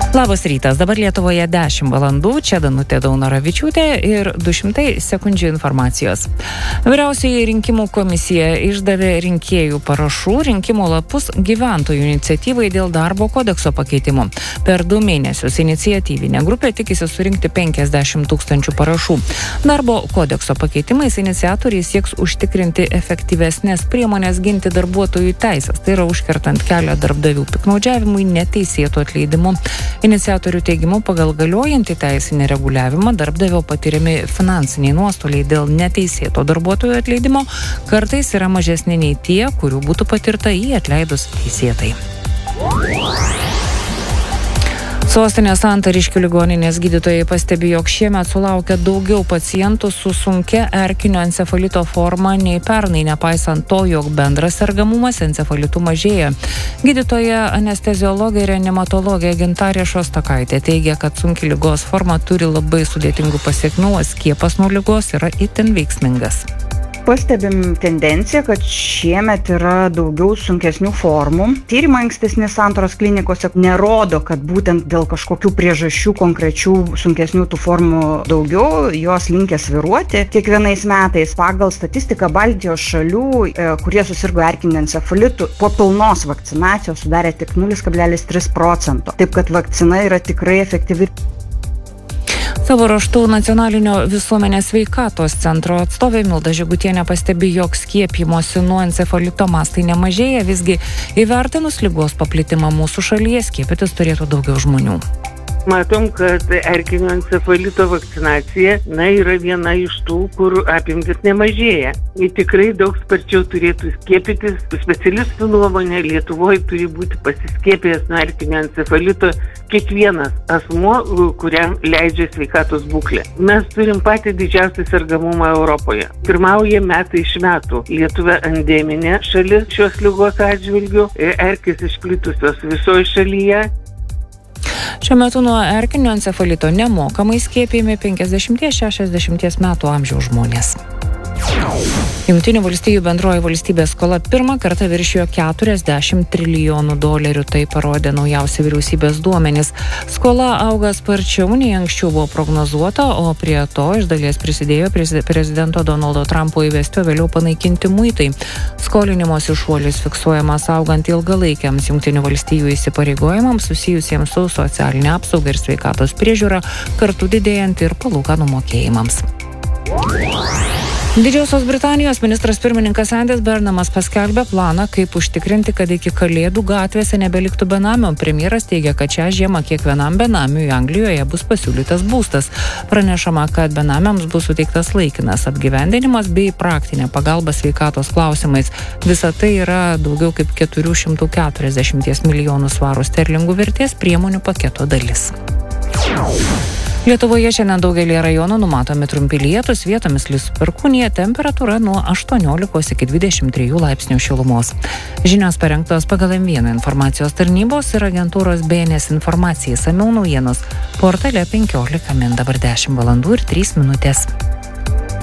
Labas rytas, dabar Lietuvoje 10 valandų, čia Danutė Daunoravičiūtė ir 200 sekundžių informacijos. Vyriausioji rinkimų komisija išdavė rinkėjų parašų rinkimų lapus gyventojų iniciatyvai dėl darbo kodekso pakeitimų. Per 2 mėnesius iniciatyvinė grupė tikisi surinkti 50 000 parašų. Darbo kodekso pakeitimais iniciatoriai sieks užtikrinti efektyvesnės priemonės ginti darbuotojų teisės, tai yra užkertant kelią darbdavių piktnaudžiavimui, neteisėtų atleidimų. Iniciatorių teigimu, pagal galiojantį teisinį reguliavimą darbdavio patiriami finansiniai nuostoliai dėl neteisėto darbuotojų atleidimo kartais yra mažesni nei tie, kurių būtų patirta jį atleidus teisėtai. Sostinės Santariškių ligoninės gydytojai pastebi, jog šiemet sulaukia daugiau pacientų su sunkia erkinio encefalito forma nei pernai, nepaisant to, jog bendras sergamumas encefalitu mažėja. Gydytoja anesteziologė ir reanimatologė Gintarė Šostakaitė teigia, kad sunki ligos forma turi labai sudėtingų pasekmių, o skiepas nuo ligos yra itin veiksmingas. Pastebim tendenciją, kad šiemet yra daugiau sunkesnių formų. Tyrimai ankstesni Santaros klinikose nerodo, kad būtent dėl kažkokių priežasčių konkrečių sunkesnių tų formų daugiau, jos linkę svyruoti. Kiekvienais metais pagal statistiką Baltijos šalių, kurie susirgo erkiniu encefalitu, po pilnos vakcinacijos sudarė tik 0,3%. Taip kad vakcina yra tikrai efektyvi. Savo ruožtu Nacionalinio visuomenės sveikatos centro atstovė Milda Žigutienė pastebi, jog skiepymosi nuo encefalito mastai nemažėja, visgi įvertinus ligos paplitimą mūsų šalyje skiepytis turėtų daugiau žmonių. Matom, kad erkinio encefalito vakcinacija yra viena iš tų, kur apimtis nemažėja. Ir tikrai daug sparčiau turėtų skiepytis. Specialistų nuomonė, Lietuvoje turi būti pasiskiepėjęs nuo erkinio encefalito kiekvienas asmuo, kuriam leidžia sveikatos būklė. Mes turim patį didžiausią sergamumą Europoje. Pirmauja metai iš metų. Lietuva endeminė šalis šios ligos atžvilgių, erkės išplitusios visoje šalyje. Šiuo metu nuo erkinio encefalito nemokamai skiepijami 50-60 metų amžiaus žmonės. Jungtinių valstijų bendroji valstybės skola pirmą kartą viršijo $40 trilijonų, tai parodė naujausi vyriausybės duomenys. Skola auga sparčiau nei anksčiau buvo prognozuota, o prie to iš dalies prisidėjo prezidento Donaldo Trumpo įvesti, o vėliau panaikinti muitai. Skolinimosi šuolis fiksuojamas augant ilgalaikiams Jungtinių valstijų įsipareigojimams susijusiems su socialinė apsauga ir sveikatos priežiūra, kartu didėjant ir palūkanų mokėjimams. Didžiosios Britanijos ministras pirmininkas Andis Bernamas paskelbė planą, kaip užtikrinti, kad iki Kalėdų gatvėse nebeliktų benamių. Premjeras teigia, kad šią žiemą kiekvienam benamiui Anglijoje bus pasiūlytas būstas. Pranešama, kad benamiams bus suteiktas laikinas apgyvendinimas bei praktinė pagalba sveikatos klausimais. Visa tai yra daugiau kaip 440 milijonų svarų sterlingų vertės priemonių paketo dalis. Lietuvoje šiandien daugelį rajonų numatomi trumpi lietūs, vietomis lis perkūnija, temperatūra nuo 18 iki 23 laipsnių šilumos. Žinios parengtos pagal M1 informacijos tarnybos ir agentūros BNS informacijai. Išsamiau naujienos portale 15 min, dabar 10 valandų ir 3 minutės.